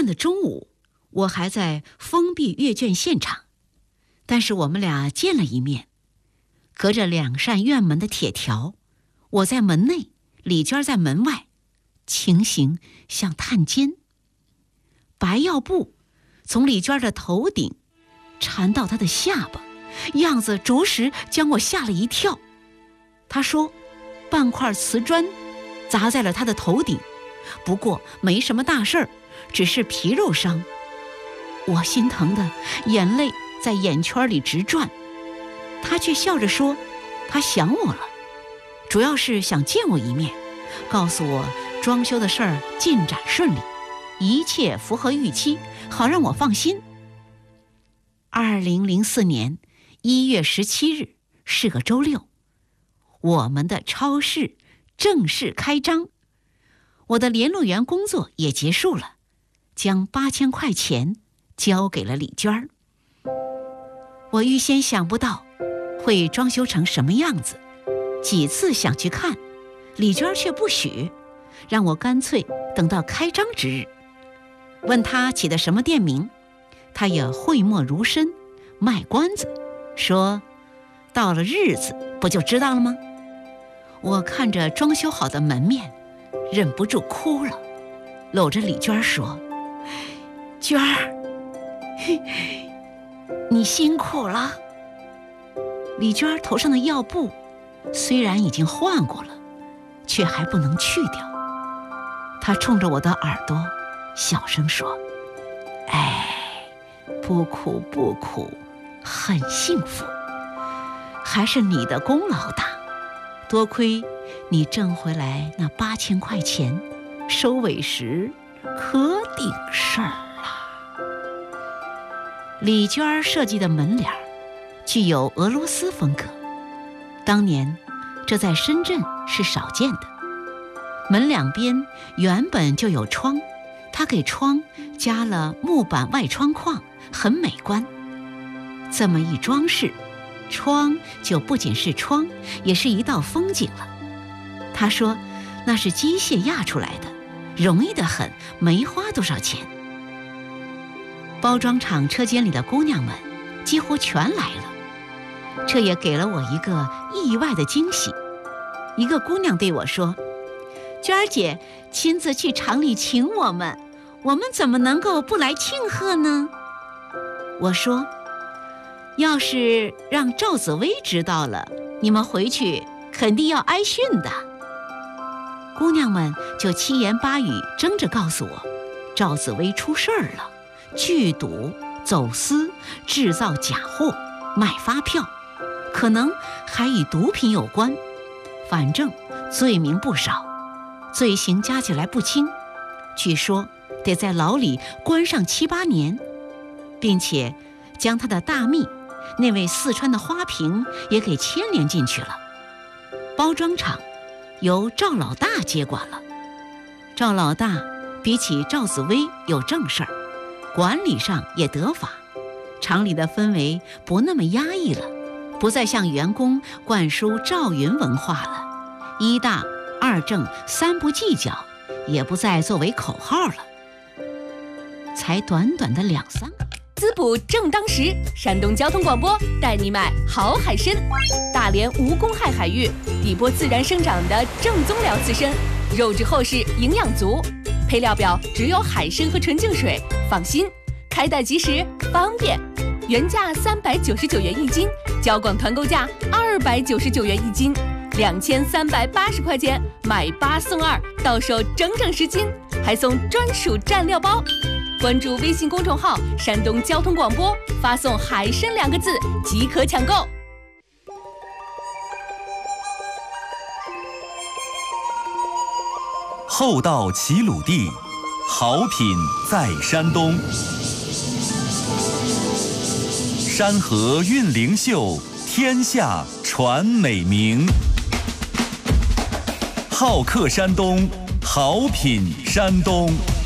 的中午，我还在封闭阅卷现场，但是我们俩见了一面。隔着2扇院门的铁条，我在门内，李娟在门外，情形像探监。白药布从李娟的头顶缠到她的下巴，样子着实将我吓了一跳。她说半块瓷砖砸在了她的头顶，不过没什么大事儿，只是皮肉伤。我心疼的眼泪在眼圈里直转，她却笑着说她想我了，主要是想见我一面，告诉我装修的事儿进展顺利，一切符合预期，好让我放心。2004年1月17日是个周六，我们的超市正式开张，我的联络员工作也结束了，将8000块钱交给了李娟儿。我预先想不到会装修成什么样子，几次想去看，李娟儿却不许，让我干脆等到开张之日。问她起的什么店名，她也讳莫如深，卖关子，说到了日子不就知道了吗？我看着装修好的门面，忍不住哭了，搂着李娟说：娟儿，你辛苦了。李娟头上的药布虽然已经换过了，却还不能去掉。她冲着我的耳朵小声说：不哭不哭，很幸福，还是你的功劳大，多亏你挣回来那8000块钱，收尾时可顶事儿了。李娟设计的门脸具有俄罗斯风格，当年这在深圳是少见的。门两边原本就有窗，她给窗加了木板外窗框，很美观。这么一装饰，窗就不仅是窗，也是一道风景了。她说那是机械压出来的，容易得很，没花多少钱。包装厂车间里的姑娘们几乎全来了，这也给了我一个意外的惊喜。一个姑娘对我说：娟儿姐亲自去厂里请我们怎么能够不来庆贺呢？我说：要是让赵紫薇知道了，你们回去肯定要挨训的。姑娘们就七言八语争着告诉我，赵紫薇出事儿了，聚赌、走私、制造假货、卖发票，可能还与毒品有关，反正罪名不少，罪行加起来不轻，据说得在牢里关上7、8年，并且将他的大秘那位四川的花瓶也给牵连进去了。包装厂由赵老大接管了，赵老大比起赵紫薇有正事儿，管理上也得法，厂里的氛围不那么压抑了，不再向员工灌输赵云文化了，1大2正3不计较也不再作为口号了。才短短的2、3个滋补正当时，山东交通广播带你买好海参。大连无公害海域，底波自然生长的正宗辽刺参，肉质厚实，营养足。配料表只有海参和纯净水，放心，开袋即食，方便。原价399元1斤，交广团购价299元1斤，2380块钱买8送2，到手整整10斤，还送专属蘸料包。关注微信公众号山东交通广播，发送海参2个字即可抢购。 厚道齐鲁地，好品在山东。山河韵灵秀，天下传美名。好客山东，好品山东。